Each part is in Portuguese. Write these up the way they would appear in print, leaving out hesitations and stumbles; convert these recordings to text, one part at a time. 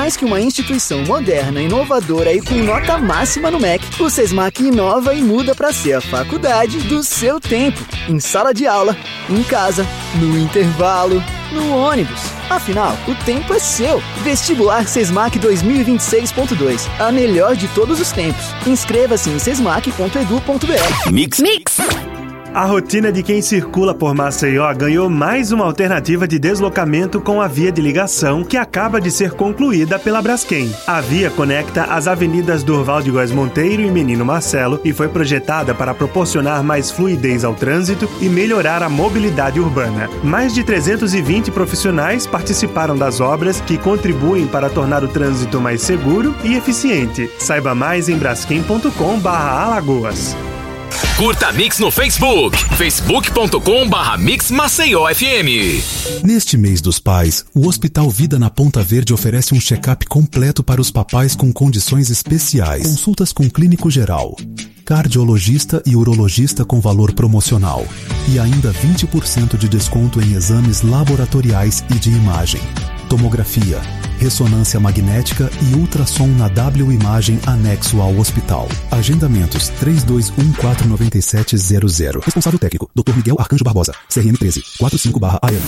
Mais que uma instituição moderna, inovadora e com nota máxima no MEC, o Sesmac inova e muda para ser a faculdade do seu tempo. Em sala de aula, em casa, no intervalo, no ônibus. Afinal, o tempo é seu. Vestibular Sesmac 2026.2. A melhor de todos os tempos. Inscreva-se em sesmac.edu.br. Mix. A rotina de quem circula por Maceió ganhou mais uma alternativa de deslocamento com a via de ligação que acaba de ser concluída pela Braskem. A via conecta as avenidas Durval de Góes Monteiro e Menino Marcelo e foi projetada para proporcionar mais fluidez ao trânsito e melhorar a mobilidade urbana. Mais de 320 profissionais participaram das obras que contribuem para tornar o trânsito mais seguro e eficiente. Saiba mais em braskem.com/Alagoas. Curta a Mix no Facebook, facebook.com/Mix Maceió FM. Neste mês dos pais, o Hospital Vida na Ponta Verde oferece um check-up completo para os papais com condições especiais. Consultas com clínico geral, cardiologista e urologista com valor promocional. E ainda 20% de desconto em exames laboratoriais e de imagem. Tomografia, ressonância magnética e ultrassom na W-Imagem anexo ao hospital. Agendamentos 32149700. Responsável técnico, Dr. Miguel Arcanjo Barbosa, CRM 13 45/AM.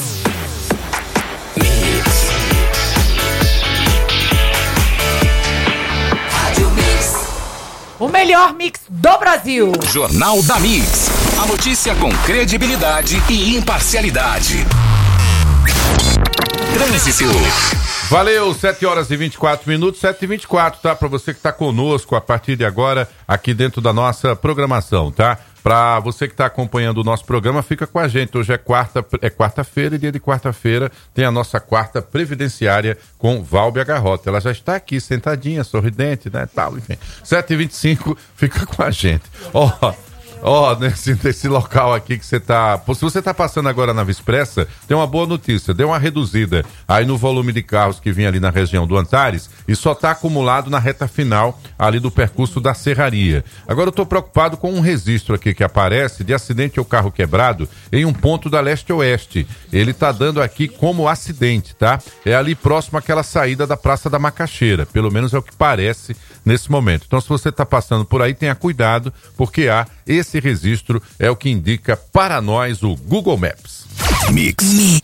O melhor mix do Brasil. Jornal da Mix. A notícia com credibilidade e imparcialidade. Trânsito. Valeu, 7 horas e 24 minutos, 7h24, tá? Pra você que tá conosco a partir de agora, aqui dentro da nossa programação, tá? Pra você que tá acompanhando o nosso programa, fica com a gente. Hoje é quarta-feira e dia de quarta-feira tem a nossa quarta previdenciária com Válbia Garrota. Ela já está aqui, sentadinha, sorridente, né, tal, enfim. 7h25, fica com a gente. Nesse local aqui que você tá... Se você tá passando agora na Via Expressa, tem uma boa notícia. Deu uma reduzida aí no volume de carros que vinha ali na região do Antares e só tá acumulado na reta final ali do percurso da Serraria. Agora eu tô preocupado com um registro aqui que aparece de acidente ao carro quebrado em um ponto da leste-oeste. Ele tá dando aqui como acidente, tá? É ali próximo àquela saída da Praça da Macaxeira. Pelo menos é o que parece nesse momento. Então, se você tá passando por aí, tenha cuidado, porque esse registro é o que indica para nós o Google Maps. Mix.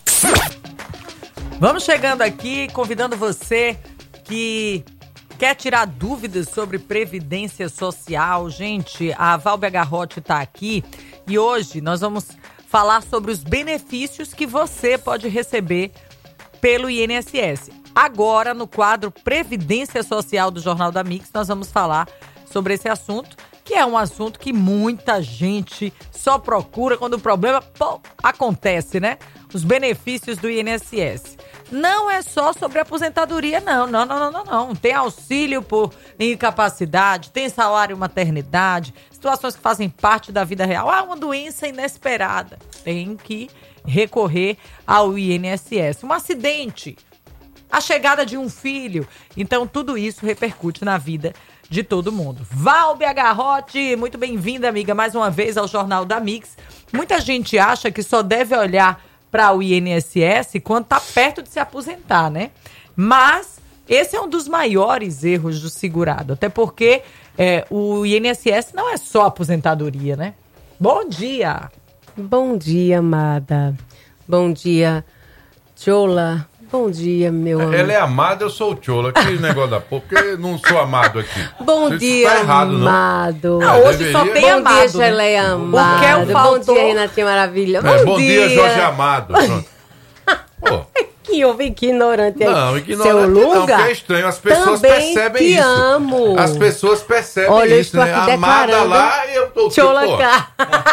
Vamos chegando aqui, convidando você que quer tirar dúvidas sobre Previdência Social. Gente, a Válbia Garrote está aqui e hoje nós vamos falar sobre os benefícios que você pode receber pelo INSS. Agora, no quadro Previdência Social do Jornal da Mix, nós vamos falar sobre esse assunto, que é um assunto que muita gente só procura quando o problema acontece, né? Os benefícios do INSS. Não é só sobre aposentadoria, não. Tem auxílio por incapacidade, tem salário maternidade, situações que fazem parte da vida real. Uma doença inesperada. Tem que recorrer ao INSS. Um acidente, a chegada de um filho. Então, tudo isso repercute na vida de todo mundo. Válbia Garrote, muito bem-vinda, amiga, mais uma vez ao Jornal da Mix. Muita gente acha que só deve olhar para o INSS quando está perto de se aposentar, né? Mas esse é um dos maiores erros do segurado, até porque o INSS não é só aposentadoria, né? Bom dia! Bom dia, amada. Bom dia, Chola. Bom dia, meu amor. Ela é amada, eu sou o Chola. Que negócio da porra, porque eu não sou amado aqui. Bom dia, tá errado, amado. Não, hoje só tem amado. Bom dia, Geleia amada. Bom dia, Renatinha Maravilha. Bom dia, Jorge Amado. Pronto. Pô. Que houve ignorante aí. Não, ignorante Seu não, lugar. porque é estranho. As pessoas Também percebem te isso. amo. As pessoas percebem Olha, isso, né? Amada lá e eu tô... Chola cá.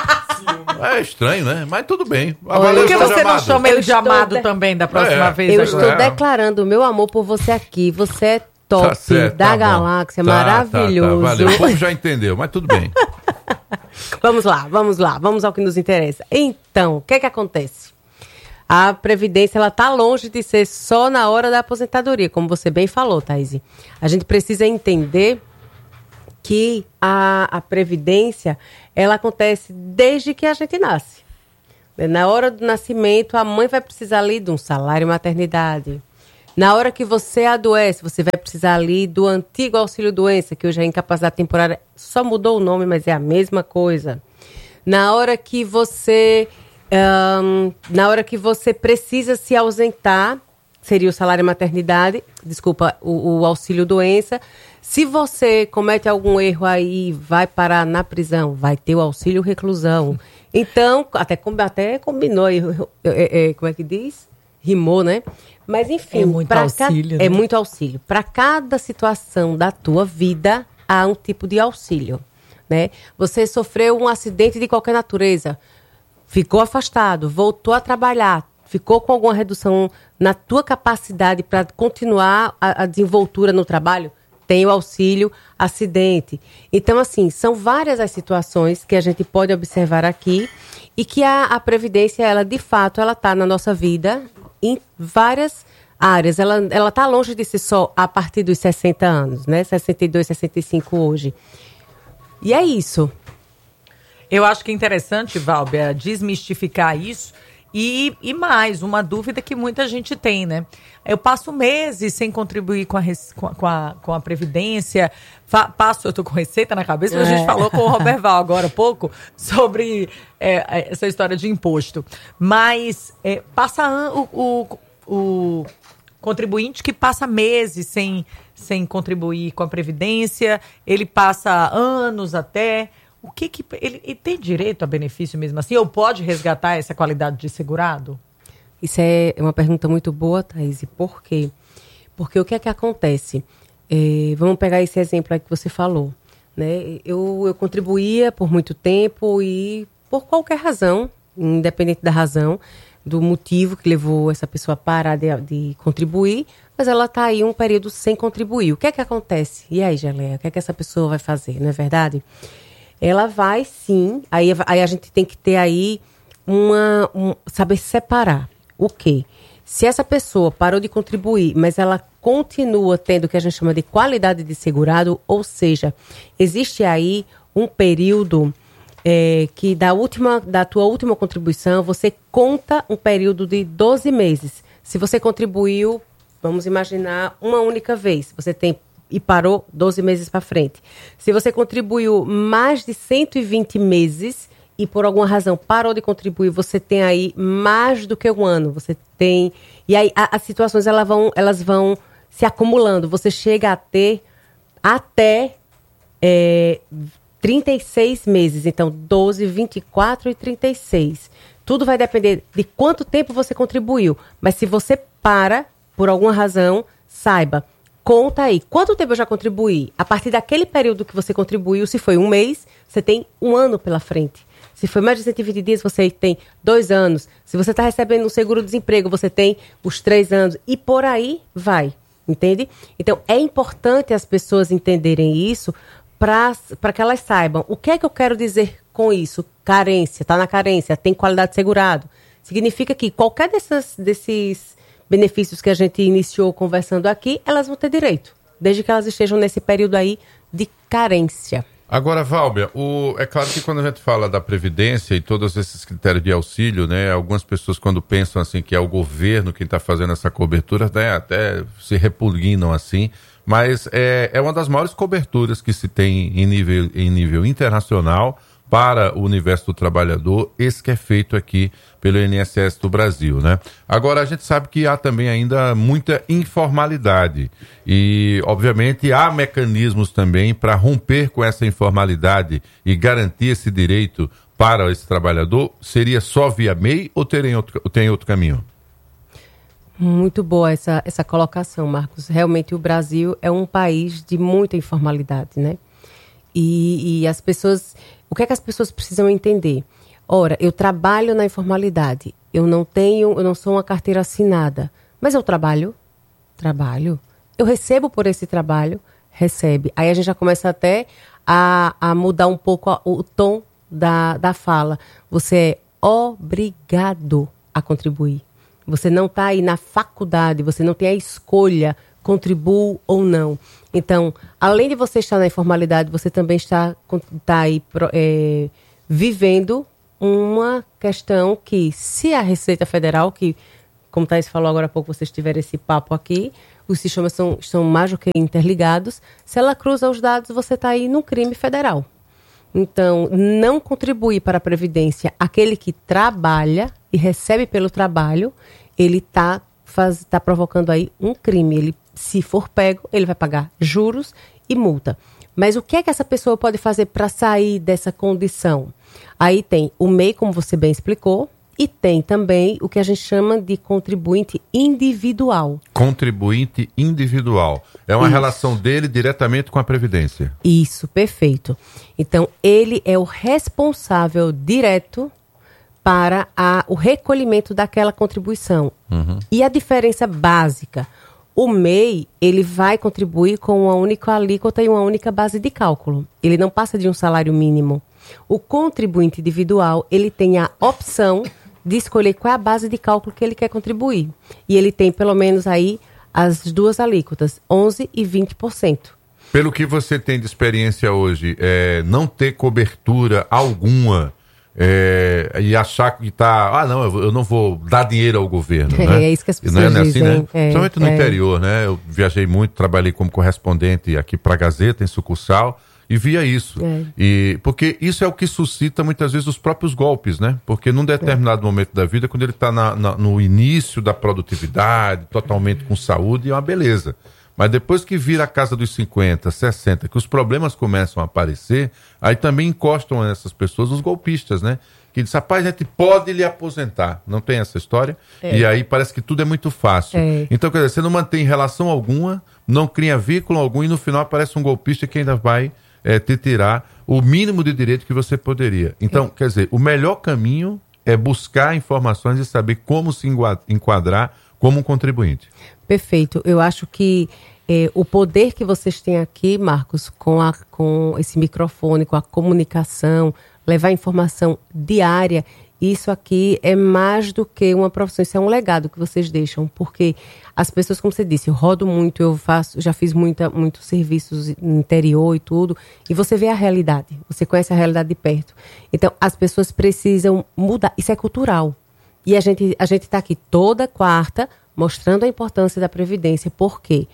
É estranho, né? Mas tudo bem. Por que você não chama ele de amado estou também da próxima vez? Eu estou declarando o meu amor por você aqui. Você é top Tá certo, da tá galáxia, bom. maravilhoso. Valeu, o povo já entendeu, mas tudo bem. Vamos lá, vamos ao que nos interessa. Então, o que é que acontece? A Previdência, ela tá longe de ser só na hora da aposentadoria, como você bem falou, Thaís. A gente precisa entender que a Previdência, ela acontece desde que a gente nasce. Na hora do nascimento, a mãe vai precisar ali de um salário maternidade, Na hora que você adoece, você vai precisar ali do antigo auxílio-doença, que hoje é incapacidade temporária, só mudou o nome, mas é a mesma coisa. Na hora que você precisa se ausentar, seria o salário maternidade, desculpa, o auxílio-doença. Se você comete algum erro aí, vai parar na prisão, vai ter o auxílio-reclusão. Então, até combinou aí, como é que diz? Rimou, né? Mas enfim, é muito auxílio. Né? É muito auxílio. Para cada situação da tua vida, há um tipo de auxílio, né? Você sofreu um acidente de qualquer natureza, ficou afastado, voltou a trabalhar, ficou com alguma redução na tua capacidade para continuar a desenvoltura no trabalho, tem o auxílio acidente. Então, assim, são várias as situações que a gente pode observar aqui e que a Previdência, ela, de fato, ela está na nossa vida em várias áreas. Ela está longe de ser só a partir dos 60 anos, né? 62, 65 hoje. E é isso. Eu acho que é interessante, Valber, desmistificar isso. E mais, uma dúvida que muita gente tem, né? Eu passo meses sem contribuir com a Previdência, eu tô com receita na cabeça, mas a gente falou com o Roberval agora há pouco sobre essa história de imposto. Mas passa o contribuinte que passa meses sem contribuir com a Previdência, ele passa anos até... O que ele tem direito a benefício mesmo assim? Ou pode resgatar essa qualidade de segurado? Isso é uma pergunta muito boa, Thaís. Por quê? Porque o que é que acontece? Vamos pegar esse exemplo aí que você falou. Né? Eu contribuía por muito tempo e por qualquer razão, independente da razão, do motivo que levou essa pessoa a parar de contribuir, mas ela está aí um período sem contribuir. O que é que acontece? E aí, Geleia, o que é que essa pessoa vai fazer? Não é verdade? Ela vai, sim, aí a gente tem que ter aí saber separar. O quê? Se essa pessoa parou de contribuir, mas ela continua tendo o que a gente chama de qualidade de segurado, ou seja, existe aí um período que da tua última contribuição, você conta um período de 12 meses. Se você contribuiu, vamos imaginar, uma única vez, você tem e parou 12 meses para frente. Se você contribuiu mais de 120 meses e por alguma razão parou de contribuir, você tem aí mais do que um ano. Você tem... E aí as situações elas vão se acumulando. Você chega a ter até 36 meses. Então, 12, 24 e 36. Tudo vai depender de quanto tempo você contribuiu. Mas se você para, por alguma razão, saiba... Conta aí, quanto tempo eu já contribuí? A partir daquele período que você contribuiu, se foi um mês, você tem um ano pela frente. Se foi mais de 120 dias, você tem 2 anos. Se você está recebendo um seguro-desemprego, você tem os 3 anos. E por aí vai, entende? Então, é importante as pessoas entenderem isso para que elas saibam. O que é que eu quero dizer com isso? Carência, está na carência, tem qualidade de segurado. Significa que qualquer desses benefícios que a gente iniciou conversando aqui, elas vão ter direito, desde que elas estejam nesse período aí de carência. Agora, Valber, é claro que quando a gente fala da Previdência e todos esses critérios de auxílio, né, algumas pessoas quando pensam assim que é o governo quem está fazendo essa cobertura, né, até se repugnam assim, mas é uma das maiores coberturas que se tem em nível internacional para o universo do trabalhador, esse que é feito aqui pelo INSS do Brasil, né? Agora, a gente sabe que há também ainda muita informalidade e, obviamente, há mecanismos também para romper com essa informalidade e garantir esse direito para esse trabalhador. Seria só via MEI ou tem outro caminho? Muito boa essa colocação, Marcos. Realmente, o Brasil é um país de muita informalidade, né? E as pessoas... O que é que as pessoas precisam entender? Ora, eu trabalho na informalidade. Eu não sou uma carteira assinada. Mas eu trabalho. Eu recebo por esse trabalho. Recebe. Aí a gente já começa até a mudar um pouco o tom da fala. Você é obrigado a contribuir. Você não está aí na faculdade, você não tem a escolha, contribuo ou não. Então, além de você estar na informalidade, você também está aí vivendo uma questão que, se a Receita Federal, que como Thaís falou agora há pouco, vocês tiveram esse papo aqui, os sistemas estão mais do que interligados. Se ela cruza os dados, você está aí no crime federal. Então, não contribuir para a Previdência aquele que trabalha e recebe pelo trabalho, ele está provocando aí um crime. Ele, se for pego, ele vai pagar juros e multa. Mas o que é que essa pessoa pode fazer para sair dessa condição? Aí tem o MEI, como você bem explicou, e tem também o que a gente chama de contribuinte individual. Contribuinte individual. É uma relação dele diretamente com a Previdência. Isso, perfeito. Então, ele é o responsável direto para o recolhimento daquela contribuição. E a diferença básica, o MEI, ele vai contribuir com uma única alíquota e uma única base de cálculo. Ele não passa de um salário mínimo. O contribuinte individual, ele tem a opção de escolher qual é a base de cálculo que ele quer contribuir. E ele tem pelo menos aí as duas alíquotas, 11% e 20%. Pelo que você tem de experiência hoje, não ter cobertura alguma e achar que está... não, eu não vou dar dinheiro ao governo, né? É isso que as pessoas não é dizem. Assim, né? Principalmente no interior, né? Eu viajei muito, trabalhei como correspondente aqui para a Gazeta, em sucursal, e via isso. Porque isso é o que suscita muitas vezes os próprios golpes, né? Porque num determinado momento da vida, quando ele está no início da produtividade, totalmente com saúde, é uma beleza. Mas depois que vira a casa dos 50, 60, que os problemas começam a aparecer, aí também encostam nessas pessoas os golpistas, né? Que diz, rapaz, a gente pode lhe aposentar. Não tem essa história? E aí parece que tudo é muito fácil. Então, quer dizer, você não mantém relação alguma, não cria vínculo algum e no final aparece um golpista que ainda vai te tirar o mínimo de direito que você poderia. Então, quer dizer, o melhor caminho é buscar informações e saber como se enquadrar como um contribuinte. Perfeito. Eu acho que o poder que vocês têm aqui, Marcos, com esse microfone, com a comunicação, levar informação diária, isso aqui é mais do que uma profissão, isso é um legado que vocês deixam, porque as pessoas, como você disse, eu rodo muito, já fiz muitos serviços no interior e tudo, e você vê a realidade, você conhece a realidade de perto. Então, as pessoas precisam mudar, isso é cultural. E a gente está aqui toda quarta mostrando a importância da Previdência, porque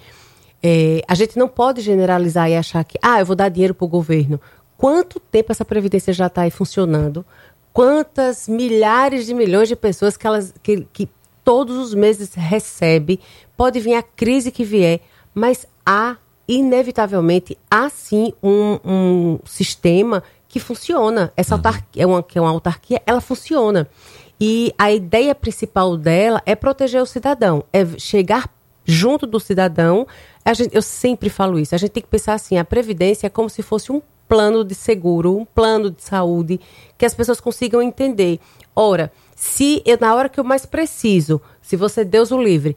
a gente não pode generalizar e achar que, eu vou dar dinheiro para o governo. Quanto tempo essa Previdência já está aí funcionando? Quantas milhares de milhões de pessoas que todos os meses recebem? Pode vir a crise que vier, mas inevitavelmente, há sim um sistema que funciona. Essa autarquia, que é uma autarquia, ela funciona. E a ideia principal dela é proteger o cidadão, é chegar junto do cidadão. Eu sempre falo isso, a gente tem que pensar assim, a Previdência é como se fosse um plano de seguro, um plano de saúde, que as pessoas consigam entender. Ora, na hora que eu mais preciso, se você, Deus o livre,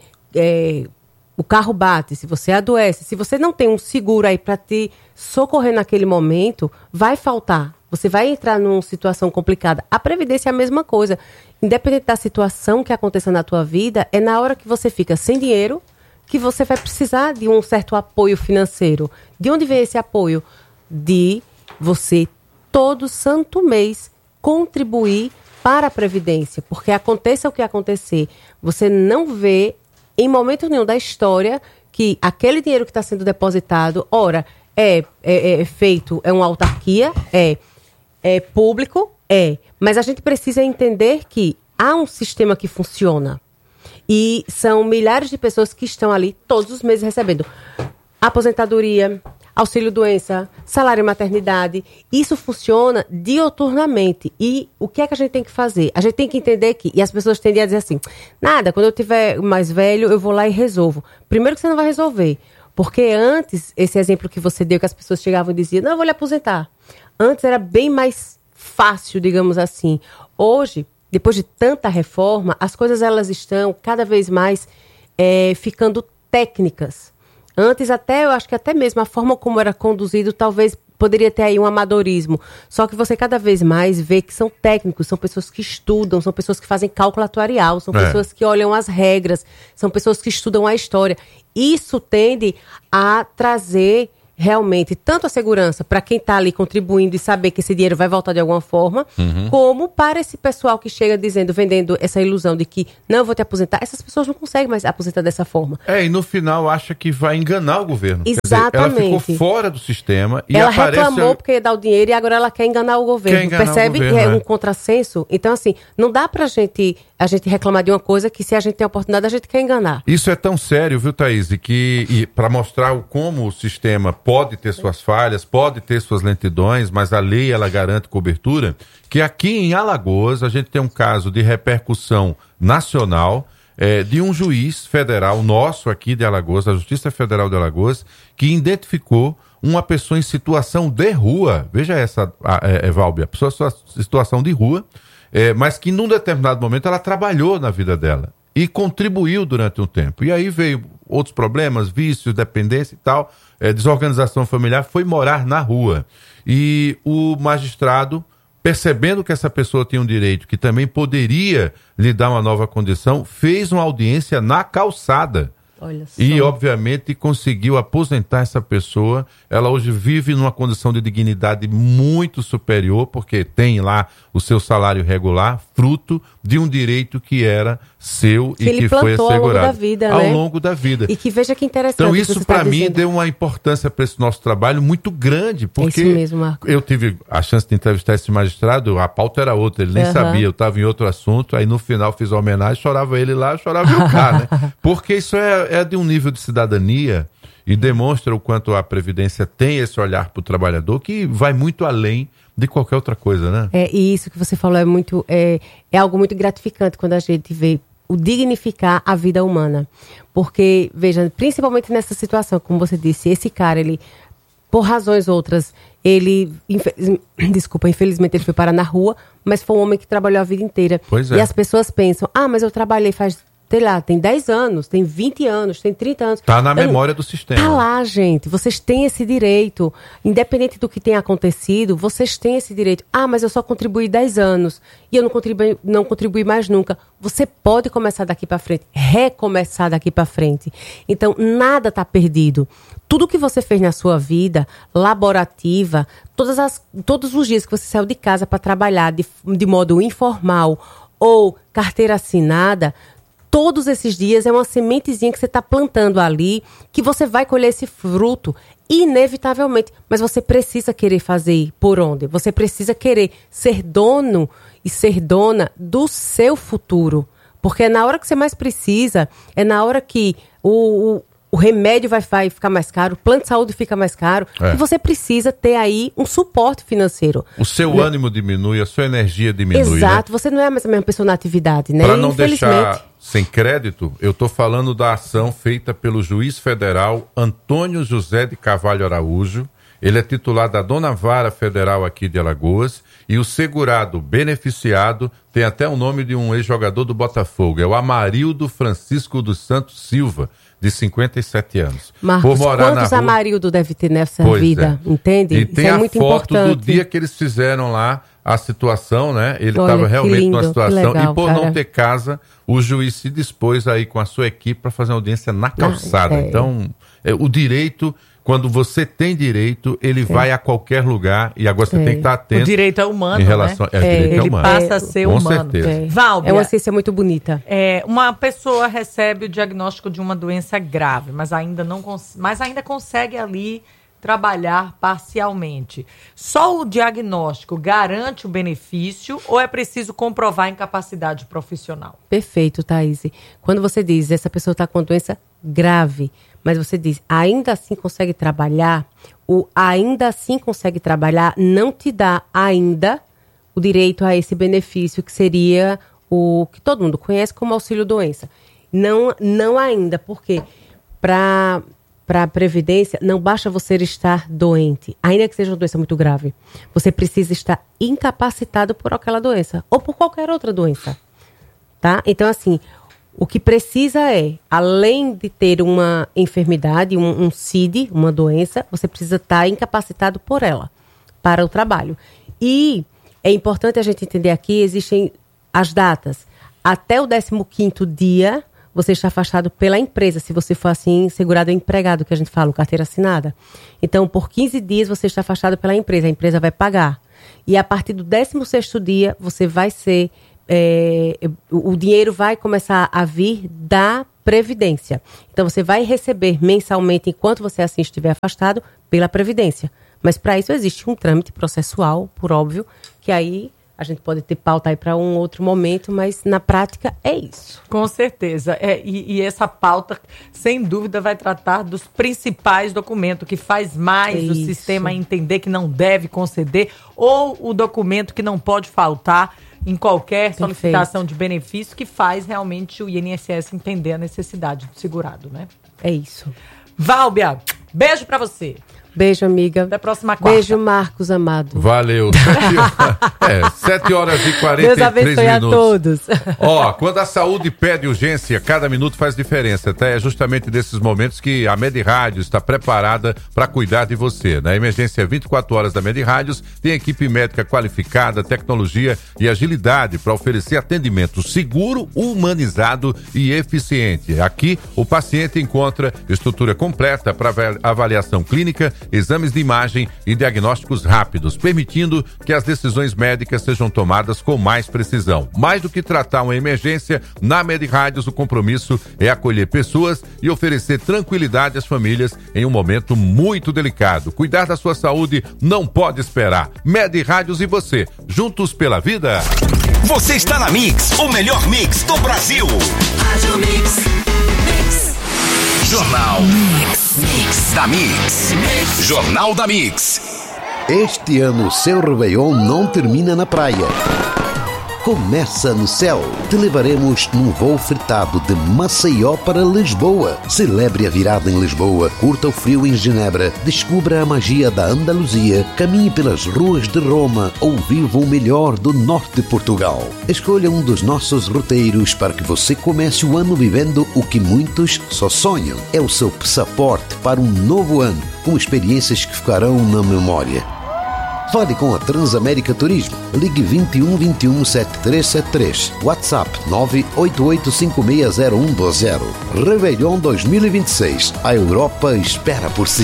o carro bate, se você adoece, se você não tem um seguro aí para te socorrer naquele momento, vai faltar. Você vai entrar numa situação complicada. A Previdência é a mesma coisa. Independente da situação que aconteça na tua vida, é na hora que você fica sem dinheiro que você vai precisar de um certo apoio financeiro. De onde vem esse apoio? De você, todo santo mês, contribuir para a Previdência. Porque aconteça o que acontecer, você não vê, em momento nenhum da história, que aquele dinheiro que está sendo depositado, ora, é feito, é uma autarquia, é público, mas a gente precisa entender que há um sistema que funciona e são milhares de pessoas que estão ali todos os meses recebendo aposentadoria, auxílio-doença, salário maternidade. Isso funciona dioturnamente. E o que é que a gente tem que fazer? A gente tem que entender que, e as pessoas tendem a dizer assim, nada, quando eu tiver mais velho, eu vou lá e resolvo. Primeiro que você não vai resolver, porque antes, esse exemplo que você deu, que as pessoas chegavam e diziam, não, eu vou lhe aposentar. Antes era bem mais fácil, digamos assim. Hoje, depois de tanta reforma, as coisas elas estão cada vez mais ficando técnicas. Antes eu acho que até mesmo a forma como era conduzido, talvez poderia ter aí um amadorismo. Só que você cada vez mais vê que são técnicos, são pessoas que estudam, são pessoas que fazem cálculo atuarial, são pessoas que olham as regras, são pessoas que estudam a história. Isso tende a trazer realmente tanto a segurança para quem está ali contribuindo e saber que esse dinheiro vai voltar de alguma forma, como para esse pessoal que chega vendendo essa ilusão de que não, eu vou te aposentar. Essas pessoas não conseguem mais aposentar dessa forma. E no final acha que vai enganar o governo. Exatamente. Quer dizer, ela ficou fora do sistema e ela reclamou porque ia dar o dinheiro e agora ela quer enganar o governo. Percebe? O governo, é um contrassenso. Então, assim, não dá pra gente reclamar de uma coisa que, se a gente tem a oportunidade, a gente quer enganar. Isso é tão sério, viu, Thaís, que para mostrar como o sistema pode ter suas falhas, pode ter suas lentidões, mas a lei, ela garante cobertura, que aqui em Alagoas a gente tem um caso de repercussão nacional, de um juiz federal nosso aqui de Alagoas, da Justiça Federal de Alagoas, que identificou uma pessoa em situação de rua, veja essa, Valbia, a pessoa em situação de rua, mas que num determinado momento ela trabalhou na vida dela e contribuiu durante um tempo. E aí veio outros problemas, vícios, dependência e tal, desorganização familiar, foi morar na rua. E o magistrado, percebendo que essa pessoa tinha um direito que também poderia lhe dar uma nova condição, fez uma audiência na calçada. Olha só. E, obviamente, conseguiu aposentar essa pessoa. Ela hoje vive numa condição de dignidade muito superior, porque tem lá o seu salário regular, fruto de um direito que era seu e que foi assegurado. Ao longo da vida, né? Ao longo da vida. E que veja que interessante. Então, isso para mim dizendo. deu uma importância para esse nosso trabalho muito grande, porque isso mesmo, Marco. Eu tive a chance de entrevistar esse magistrado, a pauta era outra, ele nem sabia, eu estava em outro assunto, aí no final fiz a homenagem, chorava ele lá, chorava eu cá, né? Porque isso é de um nível de cidadania e demonstra o quanto a Previdência tem esse olhar para o trabalhador que vai muito além de qualquer outra coisa, né? E isso que você falou é algo muito gratificante quando a gente vê o dignificar a vida humana. Porque, veja, principalmente nessa situação, como você disse, esse cara, ele, por razões outras, infelizmente ele foi parar na rua, mas foi um homem que trabalhou a vida inteira. Pois é. E as pessoas pensam, mas eu trabalhei faz, sei lá, tem 10 anos, tem 20 anos, tem 30 anos. Tá na memória do sistema. Tá lá, gente. Vocês têm esse direito. Independente do que tenha acontecido, vocês têm esse direito. Mas eu só contribuí 10 anos e eu não contribuí mais nunca. Você pode começar daqui para frente, recomeçar daqui para frente. Então, nada tá perdido. Tudo que você fez na sua vida, laborativa, todos os dias que você saiu de casa para trabalhar de modo informal ou carteira assinada, todos esses dias é uma sementezinha que você está plantando ali, que você vai colher esse fruto, inevitavelmente. Mas você precisa querer fazer por onde? Você precisa querer ser dono e ser dona do seu futuro. Porque é na hora que você mais precisa, é na hora que o remédio vai ficar mais caro, o plano de saúde fica mais caro, e você precisa ter aí um suporte financeiro. O seu ânimo diminui, a sua energia diminui. Exato, né? Você não é mais a mesma pessoa na atividade, né? Para não deixar sem crédito, eu estou falando da ação feita pelo juiz federal Antônio José de Carvalho Araújo. Ele é titular da Dona Vara Federal aqui de Alagoas, e o segurado beneficiado tem até o nome de um ex-jogador do Botafogo, é o Amarildo Francisco dos Santos Silva, de 57 anos. Marcos, quantos Amarildo deve ter nessa vida, entende? E tem a foto do dia que eles fizeram lá a situação, né? Ele estava realmente numa situação, legal, e por não ter casa, o juiz se dispôs aí com a sua equipe para fazer uma audiência na calçada. Então, o direito, quando você tem direito, ele vai a qualquer lugar, e agora você tem que estar atento. O direito é humano, em relação, né? O direito é humano. Passa a ser com humano. Certeza. Valbia, é uma ciência muito bonita. Uma pessoa recebe o diagnóstico de uma doença grave, mas ainda consegue ali trabalhar parcialmente. Só o diagnóstico garante o benefício ou é preciso comprovar a incapacidade profissional? Perfeito, Thaís. Quando você diz, essa pessoa está com doença grave, mas você diz, ainda assim consegue trabalhar, o ainda assim consegue trabalhar não te dá ainda o direito a esse benefício, que seria o que todo mundo conhece como auxílio-doença. Não ainda, porque para a Previdência, não basta você estar doente, ainda que seja uma doença muito grave. Você precisa estar incapacitado por aquela doença, ou por qualquer outra doença. Tá? Então, assim, o que precisa além de ter uma enfermidade, um CID, uma doença, você precisa estar incapacitado por ela, para o trabalho. E é importante a gente entender aqui, existem as datas. Até o 15º dia, você está afastado pela empresa, se você for assim, segurado ou empregado, que a gente fala, carteira assinada. Então, por 15 dias você está afastado pela empresa, a empresa vai pagar. E a partir do 16º dia, você vai ser, o dinheiro vai começar a vir da Previdência. Então, você vai receber mensalmente, enquanto você assim estiver afastado, pela Previdência. Mas para isso existe um trâmite processual, por óbvio, que aí a gente pode ter pauta aí para um outro momento, mas na prática é isso. Com certeza. E essa pauta, sem dúvida, vai tratar dos principais documentos, que faz mais o sistema entender que não deve conceder, ou o documento que não pode faltar em qualquer solicitação de benefício, que faz realmente o INSS entender a necessidade do segurado, né? É isso. Válbia, beijo pra você. Beijo, amiga. Até a próxima quarta. Beijo, Marcos amado. Valeu. 7 horas e 43 Deus abençoe minutos. A todos. Ó, quando a saúde pede urgência, cada minuto faz diferença, tá? É justamente desses momentos que a Medirádio está preparada para cuidar de você. Na emergência 24 horas da Medirádios, tem equipe médica qualificada, tecnologia e agilidade para oferecer atendimento seguro, humanizado e eficiente. Aqui, o paciente encontra estrutura completa para avaliação clínica, exames de imagem e diagnósticos rápidos, permitindo que as decisões médicas sejam tomadas com mais precisão. Mais do que tratar uma emergência, na Medirádios o compromisso é acolher pessoas e oferecer tranquilidade às famílias em um momento muito delicado. Cuidar da sua saúde não pode esperar. Medirádios e você, juntos pela vida. Você está na Mix, o melhor mix do Brasil. Rádio Mix. Jornal Mix da Mix. Jornal da Mix. Este ano o seu Réveillon não termina na praia. Começa no céu. Te levaremos num voo fretado de Maceió para Lisboa. Celebre a virada em Lisboa, curta o frio em Genebra, descubra a magia da Andaluzia, caminhe pelas ruas de Roma ou viva o melhor do norte de Portugal. Escolha um dos nossos roteiros para que você comece o ano vivendo o que muitos só sonham. É o seu passaporte para um novo ano, com experiências que ficarão na memória. Fale com a Transamérica Turismo. Ligue 21 21 7373. WhatsApp 988560120. Réveillon 2026. A Europa espera por si.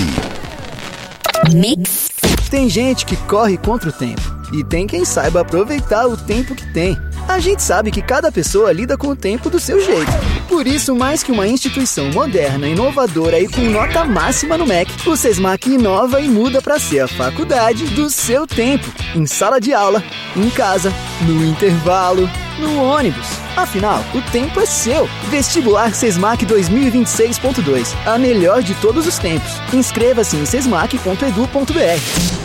Mix. Tem gente que corre contra o tempo. E tem quem saiba aproveitar o tempo que tem. A gente sabe que cada pessoa lida com o tempo do seu jeito. Por isso, mais que uma instituição moderna, inovadora e com nota máxima no MEC, o SESMAC inova e muda para ser a faculdade do seu tempo. Em sala de aula, em casa, no intervalo, no ônibus. Afinal, o tempo é seu. Vestibular SESMAC 2026.2. A melhor de todos os tempos. Inscreva-se em sesmac.edu.br.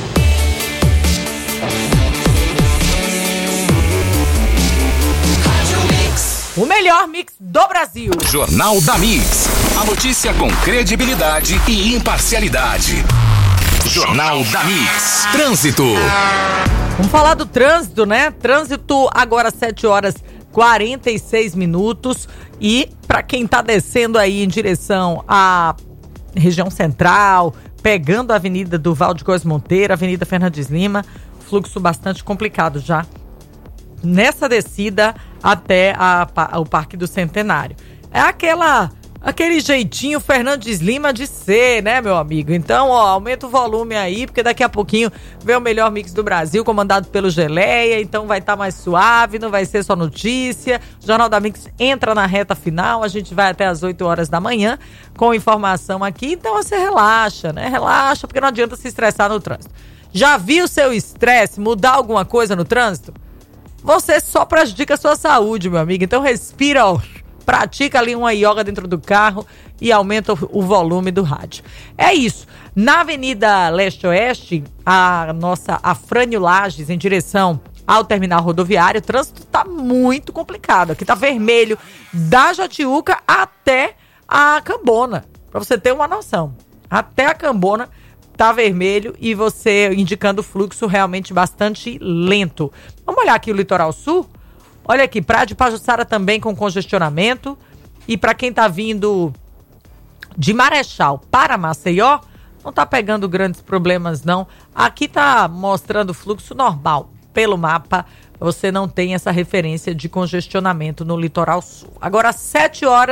O melhor mix do Brasil. Jornal da Mix. A notícia com credibilidade e imparcialidade. Jornal da Mix. Trânsito. Vamos falar do trânsito, né? Trânsito agora 7 horas 46 minutos. E para quem tá descendo aí em direção à região central, pegando a Avenida do Valde Góes Monteiro, Avenida Fernandes Lima, fluxo bastante complicado já nessa descida até o Parque do Centenário. É aquele jeitinho Fernandes Lima de ser, né, meu amigo? Então, ó, aumenta o volume aí, porque daqui a pouquinho vem o melhor mix do Brasil, comandado pelo Geleia, então vai estar mais suave, não vai ser só notícia. O Jornal da Mix entra na reta final, a gente vai até as 8 horas da manhã com informação aqui, então você relaxa, né? Relaxa, porque não adianta se estressar no trânsito. Já viu o seu estresse mudar alguma coisa no trânsito? Você só prejudica a sua saúde, meu amigo. Então respira, ó, pratica ali uma yoga dentro do carro e aumenta o volume do rádio. É isso. Na Avenida Leste-Oeste, a Frânio Lages, em direção ao terminal rodoviário, o trânsito tá muito complicado. Aqui tá vermelho da Jatiuca até a Cambona, pra você ter uma noção. Até a Cambona tá vermelho e você indicando o fluxo realmente bastante lento. Vamos olhar aqui o litoral sul? Olha aqui, Praia de Pajuçara também com congestionamento. E para quem tá vindo de Marechal para Maceió, não tá pegando grandes problemas não. Aqui tá mostrando fluxo normal pelo mapa. Você não tem essa referência de congestionamento no litoral sul. Agora 7 horas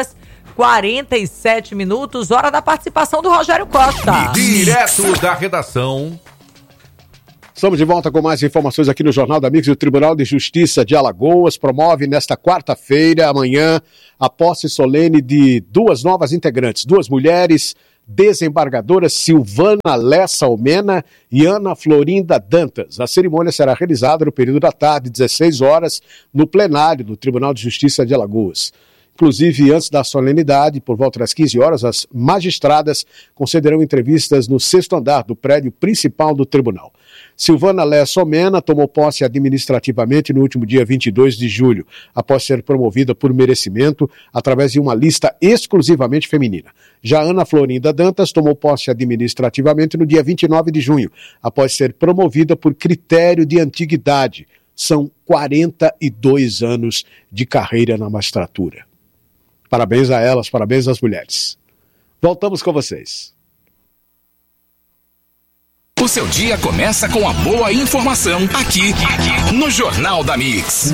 47 minutos, hora da participação do Rogério Costa. Direto da redação. Estamos de volta com mais informações aqui no Jornal da Mix. O Tribunal de Justiça de Alagoas promove nesta quarta-feira, amanhã, a posse solene de duas novas integrantes, duas mulheres desembargadoras, Silvana Lessa Almena e Ana Florinda Dantas. A cerimônia será realizada no período da tarde, 16 horas, no plenário do Tribunal de Justiça de Alagoas. Inclusive, antes da solenidade, por volta das 15 horas, as magistradas concederão entrevistas no 6º andar do prédio principal do tribunal. Silvana Lessa Almena tomou posse administrativamente no último dia 22 de julho, após ser promovida por merecimento através de uma lista exclusivamente feminina. Já Ana Florinda Dantas tomou posse administrativamente no dia 29 de junho, após ser promovida por critério de antiguidade. São 42 anos de carreira na magistratura. Parabéns a elas, parabéns às mulheres. Voltamos com vocês. O seu dia começa com a boa informação aqui no Jornal da Mix.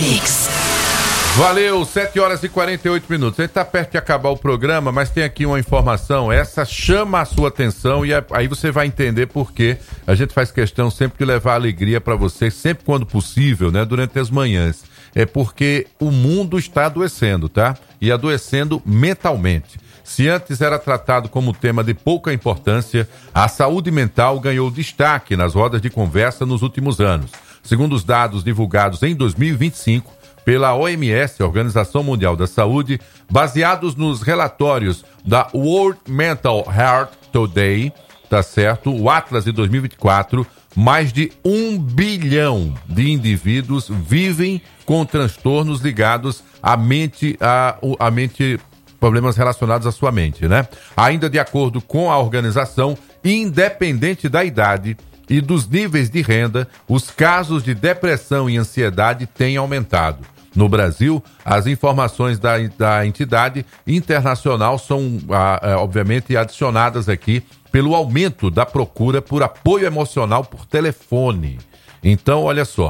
Valeu, 7 horas e 48 minutos. A gente tá perto de acabar o programa, mas tem aqui uma informação, essa chama a sua atenção e aí você vai entender por que a gente faz questão sempre de levar alegria para você, sempre quando possível, né, durante as manhãs. É porque o mundo está adoecendo, tá? E adoecendo mentalmente. Se antes era tratado como tema de pouca importância, a saúde mental ganhou destaque nas rodas de conversa nos últimos anos. Segundo os dados divulgados em 2025 pela OMS, Organização Mundial da Saúde, baseados nos relatórios da World Mental Health Today, tá certo? O Atlas de 2024, mais de 1 bilhão de indivíduos vivem com transtornos ligados à mente, problemas relacionados à sua mente, né? Ainda de acordo com a organização, independente da idade e dos níveis de renda, os casos de depressão e ansiedade têm aumentado. No Brasil, as informações da entidade internacional são, obviamente, adicionadas aqui pelo aumento da procura por apoio emocional por telefone. Então, olha só,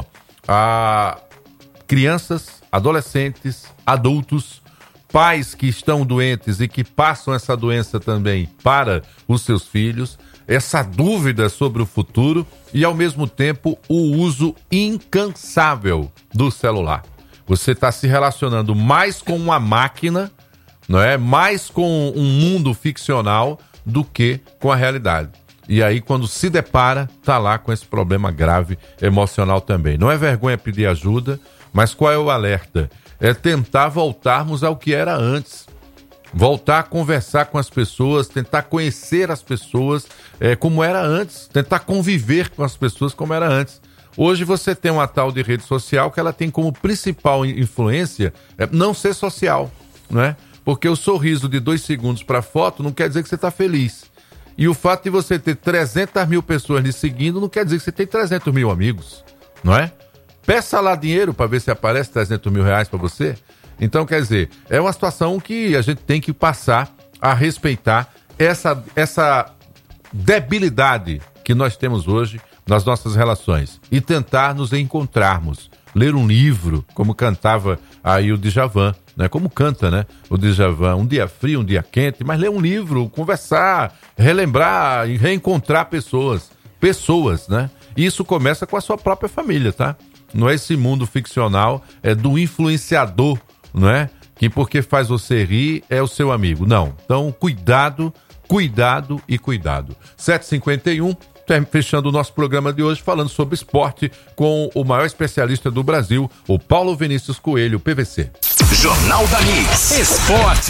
crianças, adolescentes, adultos, pais que estão doentes e que passam essa doença também para os seus filhos, essa dúvida sobre o futuro e, ao mesmo tempo, o uso incansável do celular. Você está se relacionando mais com uma máquina, não é? Mais com um mundo ficcional do que com a realidade. E aí, quando se depara, está lá com esse problema grave emocional também. Não é vergonha pedir ajuda, mas qual é o alerta? É tentar voltarmos ao que era antes. Voltar a conversar com as pessoas, tentar conhecer as pessoas como era antes. Tentar conviver com as pessoas como era antes. Hoje você tem uma tal de rede social que ela tem como principal influência não ser social, não é? Porque o sorriso de 2 segundos para foto não quer dizer que você está feliz. E o fato de você ter 300 mil pessoas lhe seguindo não quer dizer que você tem 300 mil amigos, não é? Peça lá dinheiro para ver se aparece 300 mil reais para você. Então, quer dizer, é uma situação que a gente tem que passar a respeitar essa debilidade que nós temos hoje nas nossas relações e tentar nos encontrarmos. Ler um livro, como cantava aí o Djavan, né? Como canta, né? O Djavan, um dia frio, um dia quente, mas ler um livro, conversar, relembrar e reencontrar pessoas, né? E isso começa com a sua própria família, tá? Não é esse mundo ficcional, é do influenciador, não é? Que porque faz você rir é o seu amigo. Não. Então, cuidado, cuidado e cuidado. 7h51, fechando o nosso programa de hoje, falando sobre esporte com o maior especialista do Brasil, o Paulo Vinícius Coelho, PVC. Jornal da Mix, esporte.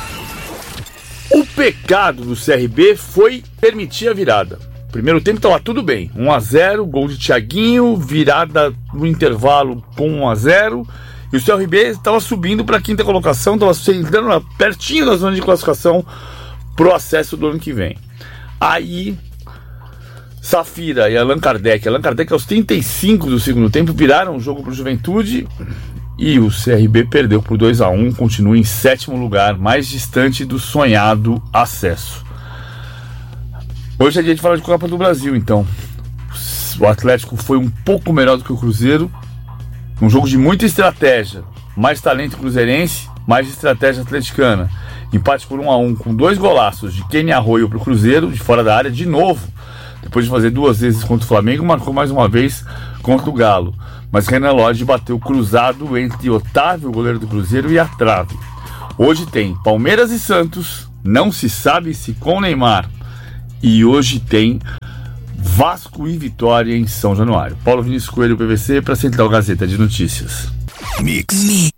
O pecado do CRB foi permitir a virada. Primeiro tempo estava tudo bem, 1-0, gol de Thiaguinho, virada no intervalo com 1-0, e o CRB estava subindo para a 5ª colocação, estava entrando pertinho da zona de classificação para o acesso do ano que vem. Aí, Safira e Allan Kardec aos 35 do segundo tempo viraram o jogo para o Juventude e o CRB perdeu por 2-1, continua em 7º lugar, mais distante do sonhado acesso. Hoje é dia de falar de Copa do Brasil, então. O Atlético foi um pouco melhor do que o Cruzeiro. Um jogo de muita estratégia. Mais talento cruzeirense, mais estratégia atleticana. Empate por 1-1 com 2 golaços de Kenny Arroyo pro Cruzeiro, de fora da área, de novo. Depois de fazer 2 vezes contra o Flamengo, marcou mais uma vez contra o Galo. Mas Renan Lodge bateu cruzado entre Otávio, o goleiro do Cruzeiro, e a trave. Hoje tem Palmeiras e Santos, não se sabe se com Neymar. E hoje tem Vasco e Vitória em São Januário. Paulo Vinícius Coelho, PVC, para Central Gazeta de Notícias. Mix.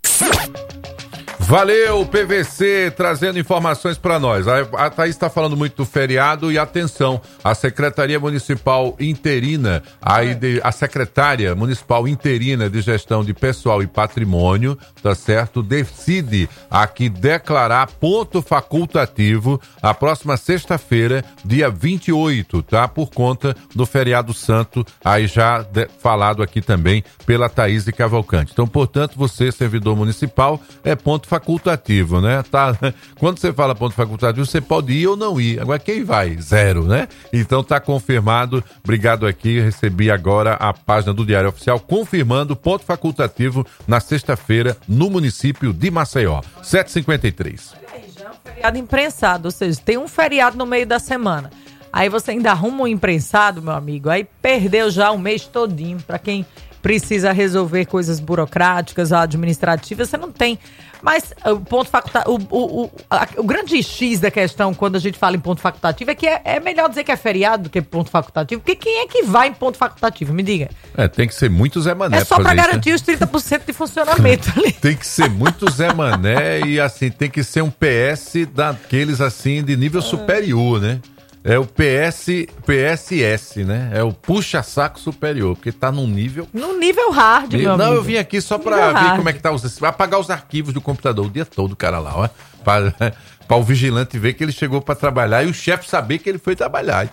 Valeu, PVC, trazendo informações para nós. A Thaís está falando muito do feriado e atenção, a Secretaria Municipal Interina, a Secretária Municipal Interina de Gestão de Pessoal e Patrimônio, tá certo? Decide aqui declarar ponto facultativo a próxima sexta-feira, dia 28, tá? Por conta do feriado santo, aí já falado aqui também pela Thaís de Cavalcante. Então, portanto, você, servidor municipal, é ponto facultativo, né? Tá, quando você fala ponto facultativo, você pode ir ou não ir. Agora, quem vai? 0, né? Então, tá confirmado. Obrigado aqui. Recebi agora a página do Diário Oficial confirmando ponto facultativo na sexta-feira no município de Maceió. 7h53. Já é um feriado imprensado, ou seja, tem um feriado no meio da semana. Aí você ainda arruma um imprensado, meu amigo. Aí perdeu já o mês todinho. Pra quem precisa resolver coisas burocráticas, administrativas, você não tem. Mas o ponto facultativo, o grande X da questão quando a gente fala em ponto facultativo é que é melhor dizer que é feriado do que ponto facultativo, porque quem é que vai em ponto facultativo? Me diga. Tem que ser muito Zé Mané. É só pra garantir os 30% de funcionamento ali. Tem que ser muito Zé Mané e assim, tem que ser um PS daqueles assim de nível superior, né? É o PSS, né? É o puxa-saco superior, porque tá num nível... Num nível hard, meu amigo. Não, eu vim aqui só pra ver como é que tá vai apagar os arquivos do computador o dia todo, o cara lá, ó. Pra o vigilante ver que ele chegou pra trabalhar e o chefe saber que ele foi trabalhar.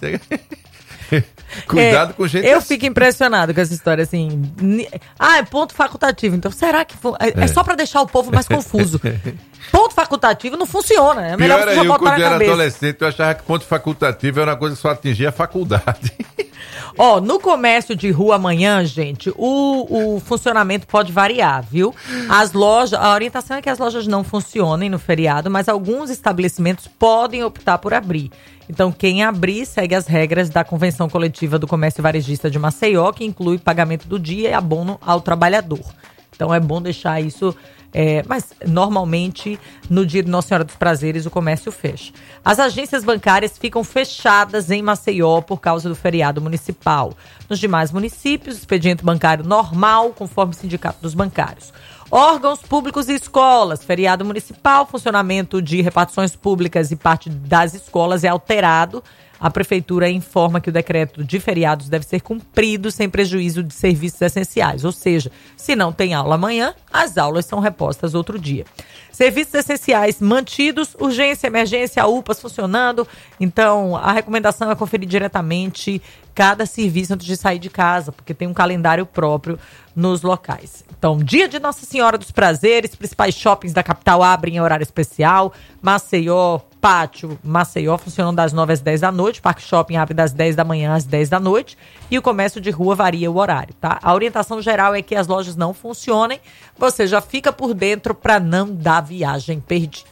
Cuidado com gente. Eu fico impressionado com essa história, assim. É ponto facultativo. Então, será que... É só pra deixar o povo mais confuso. Ponto facultativo não funciona. É melhor você botar na cabeça. Quando eu era adolescente, eu achava que ponto facultativo era uma coisa que só atingia a faculdade. No comércio de rua amanhã, gente, o funcionamento pode variar, viu? A orientação é que as lojas não funcionem no feriado, mas alguns estabelecimentos podem optar por abrir. Então, quem abrir segue as regras da Convenção Coletiva do Comércio Varejista de Maceió, que inclui pagamento do dia e abono ao trabalhador. Então, é bom deixar isso... mas normalmente no dia de Nossa Senhora dos Prazeres o comércio fecha. As agências bancárias ficam fechadas em Maceió por causa do feriado municipal. Nos demais municípios, expediente bancário normal, conforme o Sindicato dos Bancários. Órgãos públicos e escolas, feriado municipal, funcionamento de repartições públicas e parte das escolas é alterado. A Prefeitura informa que o decreto de feriados deve ser cumprido sem prejuízo de serviços essenciais. Ou seja, se não tem aula amanhã, as aulas são repostas outro dia. Serviços essenciais mantidos, urgência, emergência, UPAs funcionando. Então, a recomendação é conferir diretamente cada serviço antes de sair de casa, porque tem um calendário próprio nos locais. Então, dia de Nossa Senhora dos Prazeres, principais shoppings da capital abrem em horário especial. Maceió, Pátio, Maceió funcionam das 9 às 10 da noite. Parque Shopping abre das 10 da manhã às 10 da noite. E o comércio de rua varia o horário, tá? A orientação geral é que as lojas não funcionem. Você já fica por dentro para não dar viagem perdida.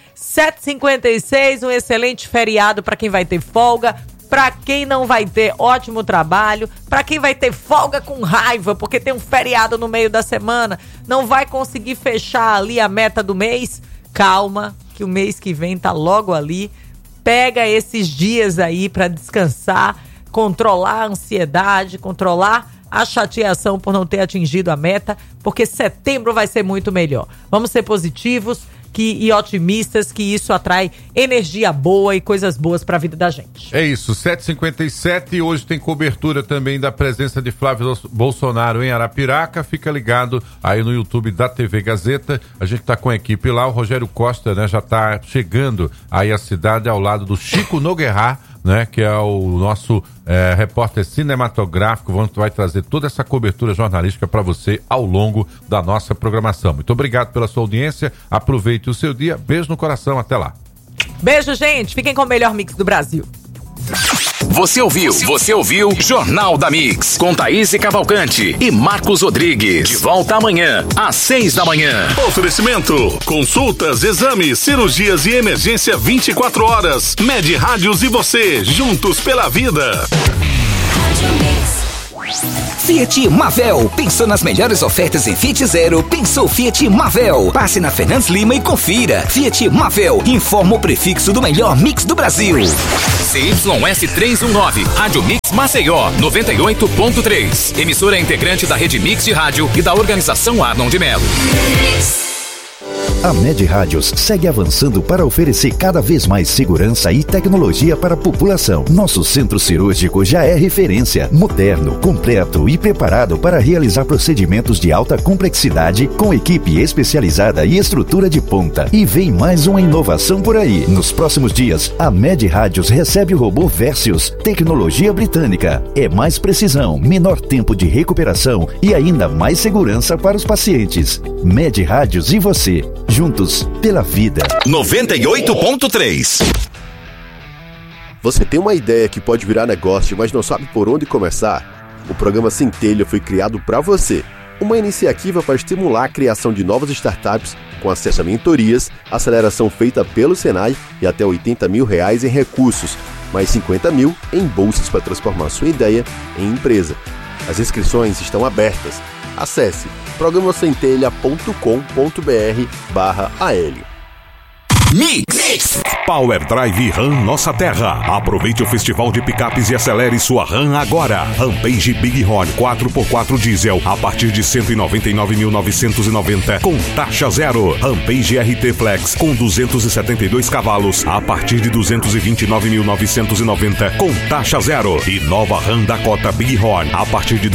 7h56, um excelente feriado para quem vai ter folga. Para quem não vai ter, ótimo trabalho. Para quem vai ter folga com raiva, porque tem um feriado no meio da semana, não vai conseguir fechar ali a meta do mês, calma, que o mês que vem tá logo ali. Pega esses dias aí para descansar, controlar a ansiedade, controlar a chateação por não ter atingido a meta, porque setembro vai ser muito melhor. Vamos ser positivos e otimistas, que isso atrai energia boa e coisas boas para a vida da gente. É isso, 7h57, hoje tem cobertura também da presença de Flávio Bolsonaro em Arapiraca. Fica ligado aí no YouTube da TV Gazeta. A gente tá com a equipe lá, o Rogério Costa, né, já tá chegando aí à cidade ao lado do Chico Nogueira, né, que é o nosso repórter cinematográfico. Vai trazer toda essa cobertura jornalística para você ao longo da nossa programação. Muito obrigado pela sua audiência, aproveite o seu dia, beijo no coração, até lá. Beijo, gente, fiquem com o melhor mix do Brasil. Você ouviu Jornal da Mix, com Thaís Cavalcante e Marcos Rodrigues. De volta amanhã, às 6 da manhã. Oferecimento: consultas, exames, cirurgias e emergência 24 horas. Med Rádios e você, juntos pela vida. Fiat Marvel. Pensou nas melhores ofertas em Fiat Zero? Pensou Fiat Marvel. Passe na Fernandes Lima e confira. Fiat Marvel informa o prefixo do melhor mix do Brasil. CYS 319, Rádio Mix Maceió 98.3. Emissora integrante da Rede Mix de Rádio e da Organização Arnon de Melo. A Med Rádios segue avançando para oferecer cada vez mais segurança e tecnologia para a população. Nosso centro cirúrgico já é referência, moderno, completo e preparado para realizar procedimentos de alta complexidade com equipe especializada e estrutura de ponta. E vem mais uma inovação por aí. Nos próximos dias, a Med Rádios recebe o robô Versius, tecnologia britânica. É mais precisão, menor tempo de recuperação e ainda mais segurança para os pacientes. Med Rádios e você, juntos pela vida. 98.3. Você tem uma ideia que pode virar negócio, mas não sabe por onde começar? O programa Centelha foi criado para você. Uma iniciativa para estimular a criação de novas startups com acesso a mentorias, aceleração feita pelo Senai e até R$80 mil em recursos, mais 50 mil em bolsas para transformar sua ideia em empresa. As inscrições estão abertas. Acesse programacentelha.com.br/AL. Mix. Power Drive RAM Nossa Terra. Aproveite o festival de picapes e acelere sua RAM agora. Rampage Bighorn 4x4 diesel a partir de 199.990 com taxa zero. Rampage RT Flex com 272 cavalos a partir de 229.990 com taxa zero. E nova RAM Dakota Bighorn a partir de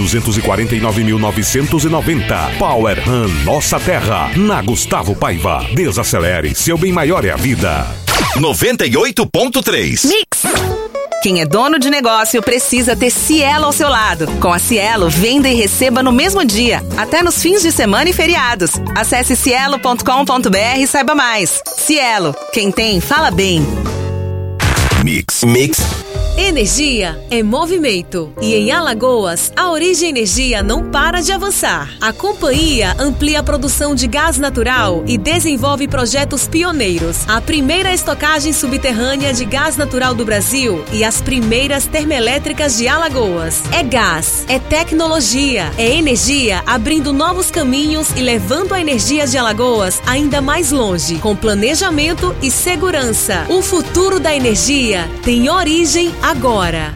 249.990. Power RAM Nossa Terra. Na Gustavo Paiva. Desacelere. Seu bem maior é a vida. 98.3. Mix. Quem é dono de negócio precisa ter Cielo ao seu lado. Com a Cielo, venda e receba no mesmo dia, até nos fins de semana e feriados. Acesse cielo.com.br e saiba mais. Cielo, quem tem, fala bem. Mix. Energia é movimento. E em Alagoas, a Origem Energia não para de avançar. A companhia amplia a produção de gás natural e desenvolve projetos pioneiros. A primeira estocagem subterrânea de gás natural do Brasil e as primeiras termoelétricas de Alagoas. É gás, é tecnologia, é energia abrindo novos caminhos e levando a energia de Alagoas ainda mais longe, com planejamento e segurança. O futuro da energia tem origem agora.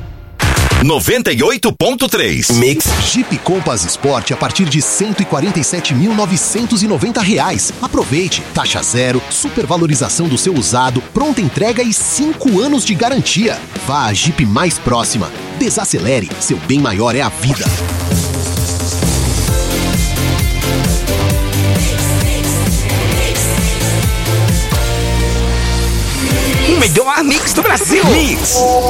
98.3. Mix. Jeep Compass Sport a partir de R$147.990. Aproveite. Taxa zero, supervalorização do seu usado, pronta entrega e 5 anos de garantia. Vá à Jeep mais próxima. Desacelere. Seu bem maior é a vida. O melhor mix do Brasil. Mix.